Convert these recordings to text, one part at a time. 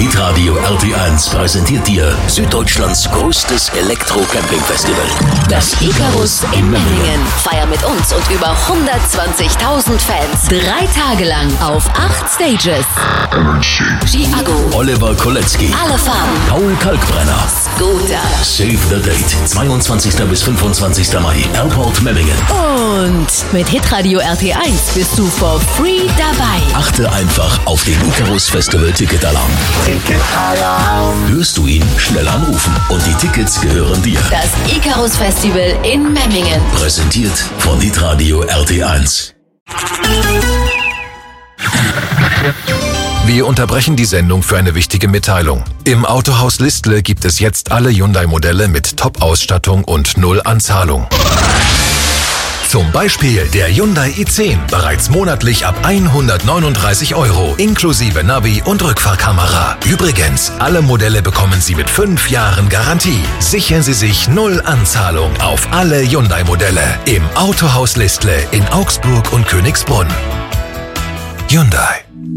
Hitradio RT1 präsentiert dir Süddeutschlands größtes Elektro-Camping-Festival. Das Icarus in Memmingen. Feier mit uns und über 120.000 Fans. 3 Tage lang auf 8 Stages. Chiago, Oliver Kolecki, Alle Farben, Paul Kalkbrenner, Scooter, Save the Date, 22. bis 25. Mai, Airport Memmingen. Und mit Hitradio RT1 bist du for free dabei. Achte einfach auf den Icarus Festival Ticketalarm. Ticketalarm. Hörst du ihn? Schnell anrufen und die Tickets gehören dir. Das Icarus Festival in Memmingen. Präsentiert von Hitradio RT1. Wir unterbrechen die Sendung für eine wichtige Mitteilung. Im Autohaus Listle gibt es jetzt alle Hyundai-Modelle mit Top-Ausstattung und 0 Anzahlung. Zum Beispiel der Hyundai i10, bereits monatlich ab 139 € inklusive Navi und Rückfahrkamera. Übrigens, alle Modelle bekommen Sie mit 5 Jahren Garantie. Sichern Sie sich 0 Anzahlung auf alle Hyundai-Modelle im Autohaus Listle in Augsburg und Königsbrunn. Hyundai.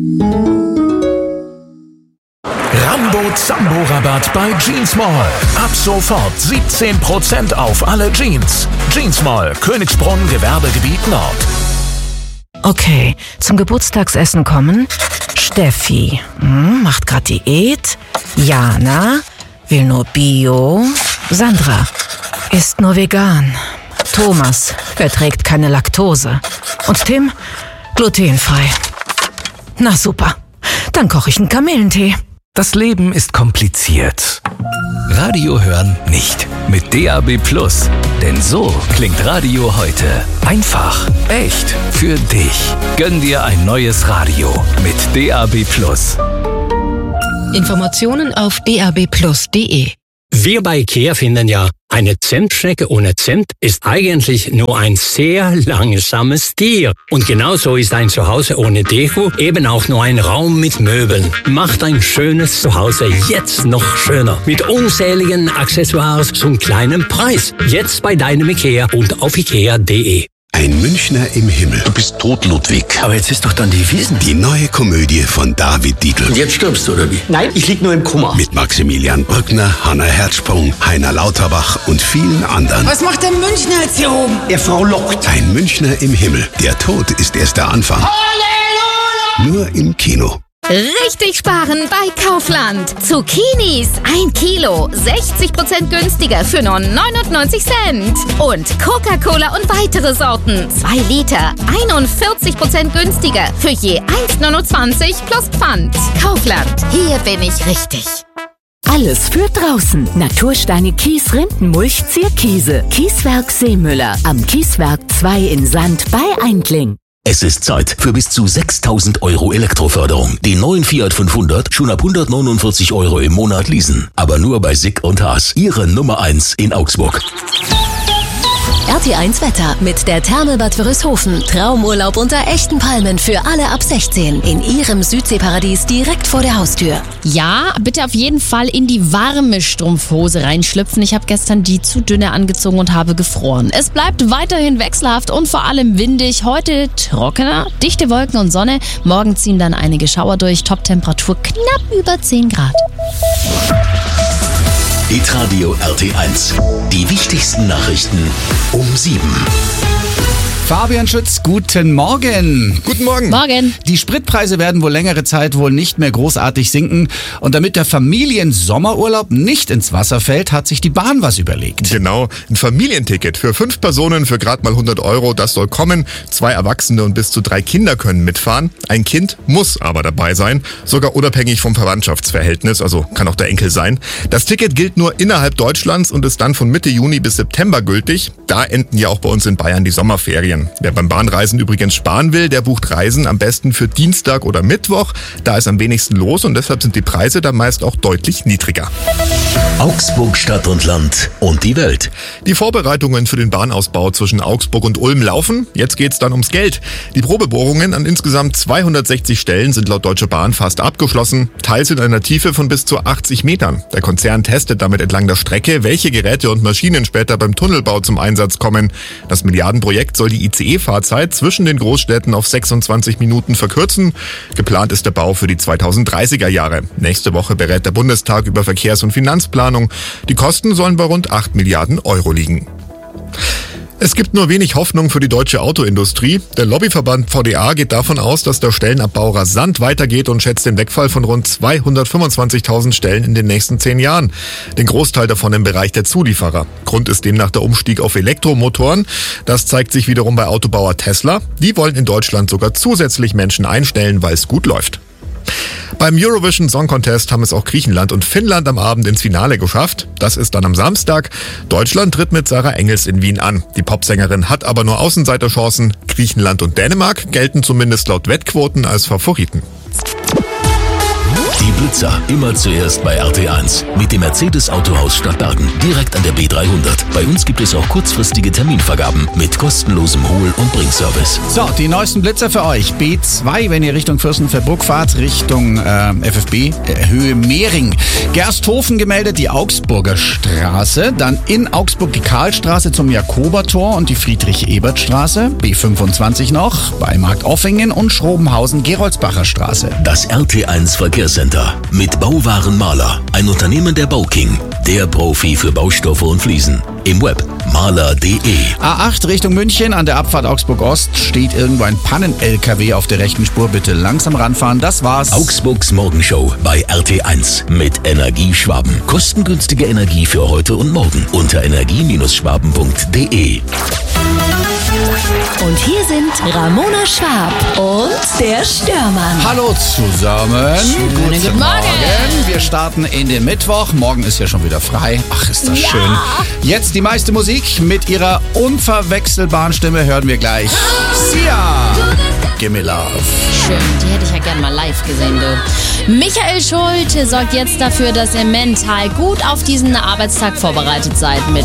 Rambo-Zambo-Rabatt bei Jeans Mall. Ab sofort 17% auf alle Jeans. Jeans Mall, Königsbrunn, Gewerbegebiet Nord. Okay, zum Geburtstagsessen kommen Steffi, macht grad Diät. Jana, will nur Bio. Sandra, isst nur vegan. Thomas, verträgt keine Laktose. Und Tim, glutenfrei. Na super, dann koche ich einen Kamillentee. Das Leben ist kompliziert. Radio hören nicht. Mit DAB+. Denn so klingt Radio heute. Einfach, echt, für dich. Gönn dir ein neues Radio mit DAB+. Informationen auf dabplus.de. Wir bei IKEA finden ja, eine Zentstrecke ohne Zent ist eigentlich nur ein sehr langsames Tier. Und genauso ist ein Zuhause ohne Deko eben auch nur ein Raum mit Möbeln. Macht ein schönes Zuhause jetzt noch schöner. Mit unzähligen Accessoires zum kleinen Preis. Jetzt bei deinem IKEA und auf ikea.de. Ein Münchner im Himmel. Du bist tot, Ludwig. Aber jetzt ist doch dann die Wiesn. Die neue Komödie von David Dietl. Und jetzt stirbst du, oder wie? Nein, ich lieg nur im Koma. Mit Maximilian Brückner, Hanna Herzsprung, Heiner Lauterbach und vielen anderen. Was macht der Münchner jetzt hier oben? Der Frau lockt. Ein Münchner im Himmel. Der Tod ist erst der Anfang. Halleluja! Nur im Kino. Richtig sparen bei Kaufland. Zucchinis 1 Kilo, 60% günstiger für nur 99 Cent. Und Coca-Cola und weitere Sorten, 2 Liter, 41% günstiger für je 1,29 plus Pfand. Kaufland, hier bin ich richtig. Alles für draußen. Natursteine, Kies, Rindenmulch, Zierkiese. Kieswerk Seemüller. Am Kieswerk 2 in Sand bei Eindling. Es ist Zeit für bis zu 6.000 € Elektroförderung. Den neuen Fiat 500 schon ab 149 € im Monat leasen. Aber nur bei Sick und Haas. Ihre Nummer 1 in Augsburg. RT1 Wetter mit der Therme Bad Wörishofen. Traumurlaub unter echten Palmen für alle ab 16. In Ihrem Südseeparadies direkt vor der Haustür. Ja, bitte auf jeden Fall in die warme Strumpfhose reinschlüpfen. Ich habe gestern die zu dünne angezogen und habe gefroren. Es bleibt weiterhin wechselhaft und vor allem windig. Heute trockener, dichte Wolken und Sonne. Morgen ziehen dann einige Schauer durch. Toptemperatur knapp über 10 Grad. Hitradio RT1. Die wichtigsten Nachrichten um 7. Fabian Schütz, guten Morgen. Guten Morgen. Morgen. Die Spritpreise werden wohl längere Zeit wohl nicht mehr großartig sinken. Und damit der Familiensommerurlaub nicht ins Wasser fällt, hat sich die Bahn was überlegt. Genau, ein Familienticket für 5 Personen für gerade mal 100 €, das soll kommen. 2 Erwachsene und bis zu 3 Kinder können mitfahren. Ein Kind muss aber dabei sein, sogar unabhängig vom Verwandtschaftsverhältnis, also kann auch der Enkel sein. Das Ticket gilt nur innerhalb Deutschlands und ist dann von Mitte Juni bis September gültig. Da enden ja auch bei uns in Bayern die Sommerferien. Wer beim Bahnreisen übrigens sparen will, der bucht Reisen am besten für Dienstag oder Mittwoch. Da ist am wenigsten los und deshalb sind die Preise dann meist auch deutlich niedriger. Augsburg Stadt und Land und die Welt. Die Vorbereitungen für den Bahnausbau zwischen Augsburg und Ulm laufen. Jetzt geht's dann ums Geld. Die Probebohrungen an insgesamt 260 Stellen sind laut Deutsche Bahn fast abgeschlossen, teils in einer Tiefe von bis zu 80 Metern. Der Konzern testet damit entlang der Strecke, welche Geräte und Maschinen später beim Tunnelbau zum Einsatz kommen. Das Milliardenprojekt soll die ICE-Fahrzeit zwischen den Großstädten auf 26 Minuten verkürzen. Geplant ist der Bau für die 2030er Jahre. Nächste Woche berät der Bundestag über Verkehrs- und Finanzplanung. Die Kosten sollen bei rund 8 Milliarden Euro liegen. Es gibt nur wenig Hoffnung für die deutsche Autoindustrie. Der Lobbyverband VDA geht davon aus, dass der Stellenabbau rasant weitergeht und schätzt den Wegfall von rund 225.000 Stellen in den nächsten 10 Jahren. Den Großteil davon im Bereich der Zulieferer. Grund ist demnach der Umstieg auf Elektromotoren. Das zeigt sich wiederum bei Autobauer Tesla. Die wollen in Deutschland sogar zusätzlich Menschen einstellen, weil es gut läuft. Beim Eurovision Song Contest haben es auch Griechenland und Finnland am Abend ins Finale geschafft. Das ist dann am Samstag. Deutschland tritt mit Sarah Engels in Wien an. Die Popsängerin hat aber nur Außenseiterchancen. Griechenland und Dänemark gelten zumindest laut Wettquoten als Favoriten. Die Blitzer immer zuerst bei RT1 mit dem Mercedes Autohaus Stadtbergen direkt an der B300. Bei uns gibt es auch kurzfristige Terminvergaben mit kostenlosem Hol- und Bringservice. So, die neuesten Blitzer für euch. B2, wenn ihr Richtung Fürstenfeldbruck fahrt, Richtung FFB, Höhe Mehring. Gersthofen gemeldet, die Augsburger Straße. Dann in Augsburg die Karlstraße zum Jakobertor und die Friedrich-Ebert-Straße. B25 noch bei Marktoffingen und Schrobenhausen-Geroldsbacher Straße. Das RT1 Verkehrscenter mit Bauwaren Maler, ein Unternehmen der Bauking, der Profi für Baustoffe und Fliesen. Im Web maler.de. A8 Richtung München an der Abfahrt Augsburg Ost steht irgendwo ein Pannen-LKW auf der rechten Spur. Bitte langsam ranfahren. Das war's. Augsburgs Morgenshow bei RT1 mit Energieschwaben. Kostengünstige Energie für heute und morgen unter energie-schwaben.de. Und hier sind Ramona Schwab und der Störmann. Hallo zusammen. Guten Morgen. Wir starten in den Mittwoch. Morgen ist ja schon wieder frei. Ach, ist das schön. Jetzt die meiste Musik mit ihrer unverwechselbaren Stimme hören wir gleich. Sia. Gimme Love. Schön, die hätte ich ja gern mal live gesehen, du. Michael Schulte sorgt jetzt dafür, dass ihr mental gut auf diesen Arbeitstag vorbereitet seid mit